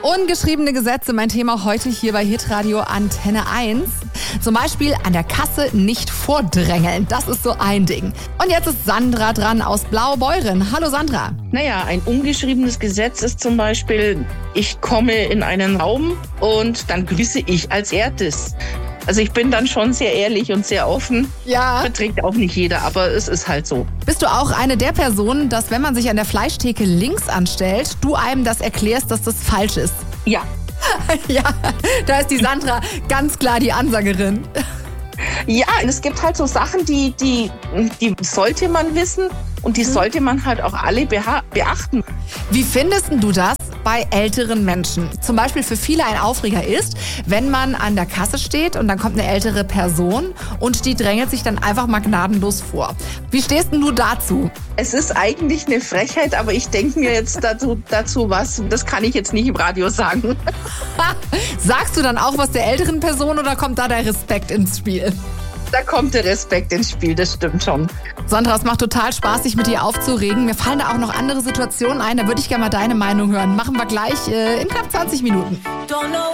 Ungeschriebene Gesetze, mein Thema heute hier bei Hitradio Antenne 1. Zum Beispiel an der Kasse nicht vordrängeln. Das ist so ein Ding. Und jetzt ist Sandra dran aus Blaubeuren. Hallo Sandra. Naja, ein ungeschriebenes Gesetz ist zum Beispiel, ich komme in einen Raum und dann grüße ich als erstes. Also ich bin dann schon sehr ehrlich und sehr offen. Ja. Verträgt auch nicht jeder, aber es ist halt so. Bist du auch eine der Personen, dass wenn man sich an der Fleischtheke links anstellt, du einem das erklärst, dass das falsch ist? Ja. Ja, da ist die Sandra ganz klar die Ansagerin. Ja, es gibt halt so Sachen, die sollte man wissen und die sollte man halt auch alle beachten. Wie findest du das bei älteren Menschen? Zum Beispiel für viele ein Aufreger ist, wenn man an der Kasse steht und dann kommt eine ältere Person und die drängelt sich dann einfach mal gnadenlos vor. Wie stehst denn du dazu? Es ist eigentlich eine Frechheit, aber ich denke mir jetzt dazu was, das kann ich jetzt nicht im Radio sagen. Sagst du dann auch was der älteren Person oder kommt da der Respekt ins Spiel? Da kommt der Respekt ins Spiel, das stimmt schon. Sandra, es macht total Spaß, sich mit dir aufzuregen. Mir fallen da auch noch andere Situationen ein, da würde ich gerne mal deine Meinung hören. Machen wir gleich in knapp 20 Minuten.